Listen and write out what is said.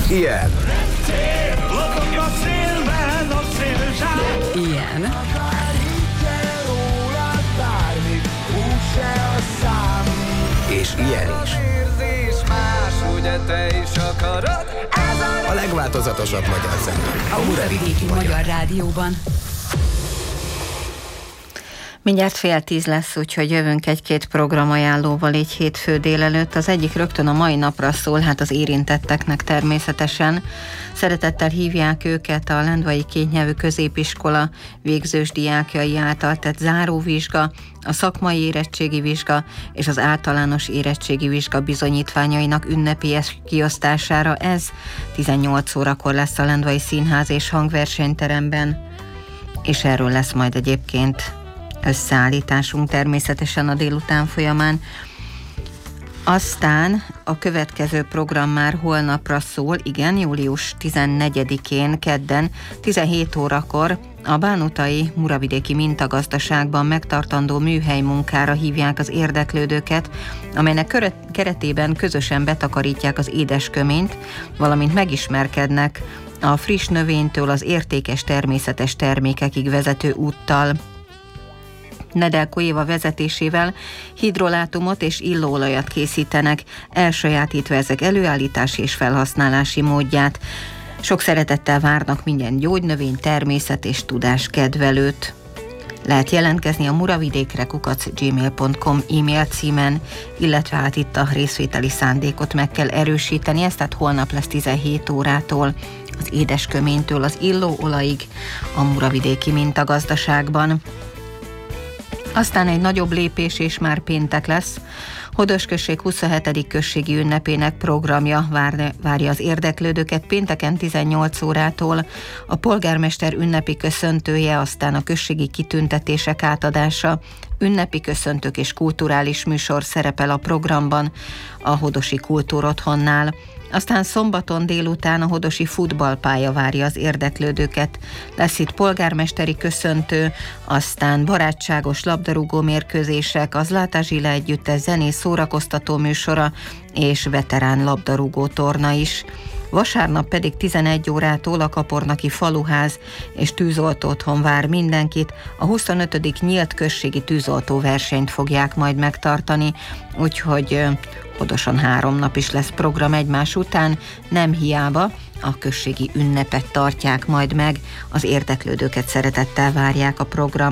Ilyen. Ilyen. És ilyen is. A legváltozatosabb magyar zene. A Muravidéki Magyar Rádióban. Mindjárt 9:30 lesz, úgyhogy jövünk egy-két programajánlóval így hétfő délelőtt. Az egyik rögtön a mai napra szól, hát az érintetteknek természetesen. Szeretettel hívják őket a Lendvai kétnyelvű középiskola végzős diákjai által tett záróvizsga, a szakmai érettségi vizsga és az általános érettségi vizsga bizonyítványainak ünnepélyes kiosztására. Ez 18 órakor lesz a Lendvai Színház és Hangversenyteremben, és erről lesz majd egyébként összeállításunk természetesen a délután folyamán. Aztán a következő program már holnapra szól, igen, július 14-én kedden 17 órakor a bánutai Muravidéki Mintagazdaságban megtartandó műhelymunkára hívják az érdeklődőket, amelynek keretében közösen betakarítják az édesköményt, valamint megismerkednek a friss növénytől az értékes természetes termékekig vezető úttal. Nedelko Éva vezetésével hidrolátumot és illóolajat készítenek, elsajátítva ezek előállítási és felhasználási módját. Sok szeretettel várnak minden gyógynövény, természet és tudás kedvelőt. Lehet jelentkezni a muravidékre @gmail.com e-mail címen, illetve hát itt a részvételi szándékot meg kell erősíteni, ez tehát holnap lesz 17 órától az édesköménytől az illóolajig a Muravidéki Mintagazdaságban. Aztán egy nagyobb lépés, és már péntek lesz. Hodos község 27. községi ünnepének programja várja az érdeklődőket pénteken 18 órától. A polgármester ünnepi köszöntője, aztán a községi kitüntetések átadása, ünnepi köszöntők és kulturális műsor szerepel a programban a Hodosi Kultúrotthonnál. Aztán szombaton délután a hodosi futballpálya várja az érdeklődőket. Lesz itt polgármesteri köszöntő, aztán barátságos labdarúgó mérkőzések, az Zláta Zsile együttes zenés szórakoztató műsora és veterán labdarúgó torna is. Vasárnap pedig 11 órától a Kapornaki Faluház és tűzoltó otthon vár mindenkit. A 25. nyílt községi tűzoltó versenyt fogják majd megtartani, úgyhogy Hodoson 3 nap is lesz program egymás után, nem hiába a községi ünnepet tartják majd meg, az érdeklődőket szeretettel várják a program.